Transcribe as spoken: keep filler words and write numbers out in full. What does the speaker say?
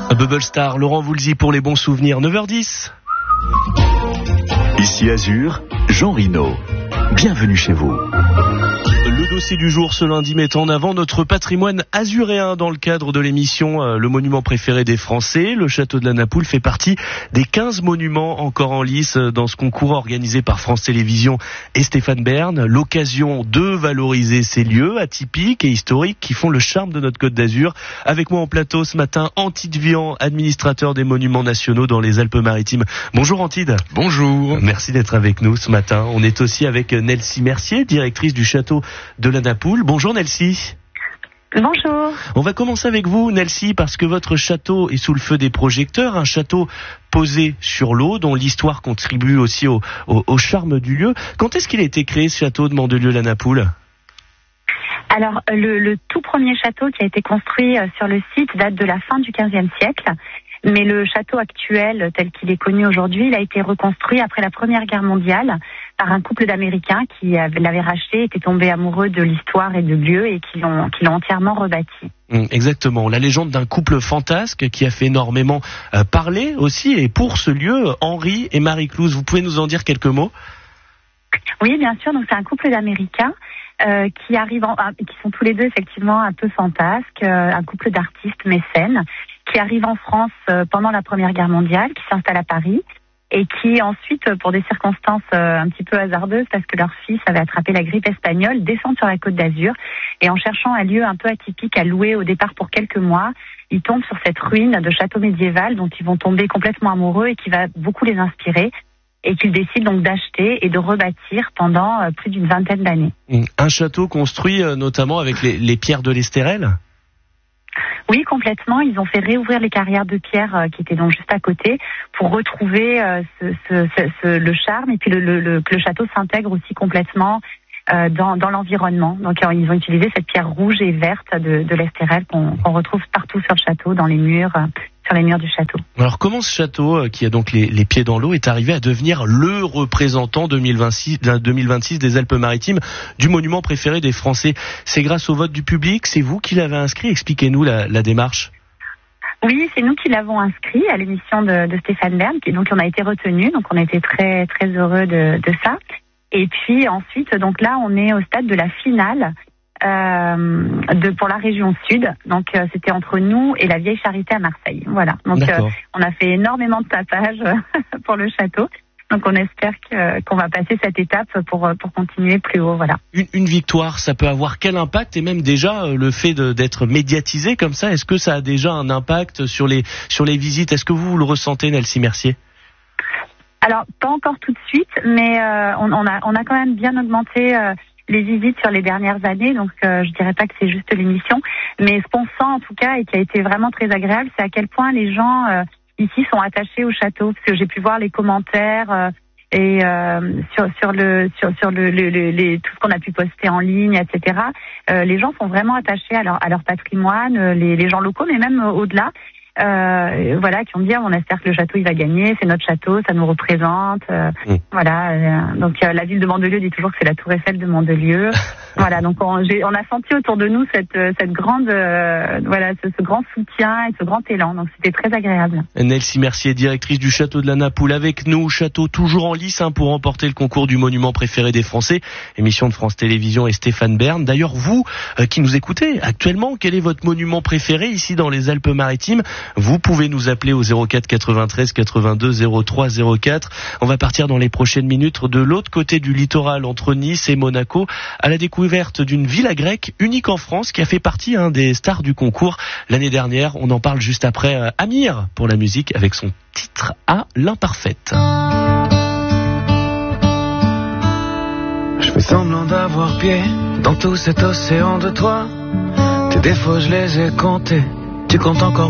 Bubble Star, Laurent Voulzy pour les bons souvenirs, neuf heures dix. Ici Azur, Jean Rino. Bienvenue chez vous. Le dossier du jour ce lundi met en avant notre patrimoine azuréen dans le cadre de l'émission euh, Le monument préféré des Français. Le château de la Napoule fait partie des quinze monuments encore en lice dans ce concours organisé par France Télévisions et Stéphane Bern. L'occasion de valoriser ces lieux atypiques et historiques qui font le charme de notre Côte d'Azur. Avec moi en plateau ce matin, Antide Vian, administrateur des monuments nationaux dans les Alpes-Maritimes. Bonjour Antide. Bonjour. Merci d'être avec nous ce matin. On est aussi avec Nelsie Mercier, directrice du château de la Napoule. Bonjour Nelsie. Bonjour. On va commencer avec vous Nelsie parce que votre château est sous le feu des projecteurs, un château posé sur l'eau dont l'histoire contribue aussi au, au, au charme du lieu. Quand est-ce qu'il a été créé ce château de Mandelieu-la-Napoule ? Alors le, le tout premier château qui a été construit sur le site date de la fin du quinzième siècle. Mais le château actuel, tel qu'il est connu aujourd'hui, il a été reconstruit après la Première Guerre mondiale par un couple d'Américains qui l'avaient racheté, étaient tombés amoureux de l'histoire et de lieu et qui l'ont, qui l'ont entièrement rebâti. Exactement. La légende d'un couple fantasque qui a fait énormément euh, parler aussi. Et pour ce lieu, Henri et Marie Clouse, vous pouvez nous en dire quelques mots ? Oui, bien sûr. Donc c'est un couple d'Américains euh, qui arrivent, en, qui sont tous les deux effectivement un peu fantasques, euh, un couple d'artistes mécènes qui arrive en France pendant la Première Guerre mondiale, qui s'installe à Paris et qui ensuite, pour des circonstances un petit peu hasardeuses, parce que leur fils avait attrapé la grippe espagnole, descendent sur la Côte d'Azur et en cherchant un lieu un peu atypique à louer au départ pour quelques mois, ils tombent sur cette ruine de château médiéval dont ils vont tomber complètement amoureux et qui va beaucoup les inspirer et qu'ils décident donc d'acheter et de rebâtir pendant plus d'une vingtaine d'années. Un château construit notamment avec les, les pierres de l'Estérel ? Oui, complètement. Ils ont fait réouvrir les carrières de pierre euh, qui étaient donc juste à côté pour retrouver euh, ce, ce, ce, ce, le charme et puis le, le, le, que le château s'intègre aussi complètement euh, dans, dans l'environnement. Donc euh, ils ont utilisé cette pierre rouge et verte de, de l'Estérel qu'on, qu'on retrouve partout sur le château, dans les murs, euh, sur les murs du château. Alors comment ce château, euh, qui a donc les, les pieds dans l'eau, est arrivé à devenir le représentant deux mille vingt-six, deux mille vingt-six des Alpes-Maritimes du monument préféré des Français ? C'est grâce au vote du public, c'est vous qui l'avez inscrit ? Expliquez-nous la, la démarche. Oui, c'est nous qui l'avons inscrit à l'émission de, de Stéphane Bern, qui donc on a été retenus, donc on a été très très heureux de, de ça. Et puis ensuite, donc là, on est au stade de la finale euh, de pour la région sud. Donc euh, c'était entre nous et la Vieille Charité à Marseille. Voilà. Donc euh, on a fait énormément de tapage pour le château. Donc on espère que, qu'on va passer cette étape pour pour continuer plus haut. Voilà. Une, une victoire, ça peut avoir quel impact ? Et même déjà le fait de, d'être médiatisé comme ça, est-ce que ça a déjà un impact sur les sur les visites ? Est-ce que vous, vous le ressentez, Nelsie Mercier ? Alors pas encore tout de suite, mais euh, on, on a on a quand même bien augmenté euh, les visites sur les dernières années. Donc euh, je dirais pas que c'est juste l'émission, mais ce qu'on sent en tout cas et qui a été vraiment très agréable, c'est à quel point les gens euh, ici sont attachés au château, parce que j'ai pu voir les commentaires euh, et euh, sur sur le sur sur le, le, le les, tout ce qu'on a pu poster en ligne, et cetera. Euh, les gens sont vraiment attachés à leur à leur patrimoine, les les gens locaux, mais même euh, au-delà. Euh, voilà, qui ont dit on espère que le château il va gagner, c'est notre château, ça nous représente. Euh, mmh. Voilà, euh, donc euh, la ville de Mandelieu dit toujours que c'est la Tour Eiffel de Mandelieu. Voilà, donc on, j'ai, on a senti autour de nous cette cette grande euh, voilà ce, ce grand soutien et ce grand élan. Donc c'était très agréable. Nelsie Mercier, directrice du château de la Napoule, avec nous. Château toujours en lice hein, pour remporter le concours du monument préféré des Français. Émission de France Télévisions et Stéphane Bern. D'ailleurs, vous euh, qui nous écoutez actuellement, quel est votre monument préféré ici dans les Alpes-Maritimes ? Vous pouvez nous appeler au zéro quatre quatre-vingt-treize quatre-vingt-deux zéro trois zéro quatre. On va partir dans les prochaines minutes de l'autre côté du littoral, entre Nice et Monaco, à la découverte d'une villa grecque unique en France qui a fait partie hein, des stars du concours l'année dernière. On en parle juste après euh, Amir pour la musique avec son titre à l'imparfaite. Je fais semblant d'avoir pied dans tout cet océan de toi. Tes défauts je les ai comptés, tu comptes encore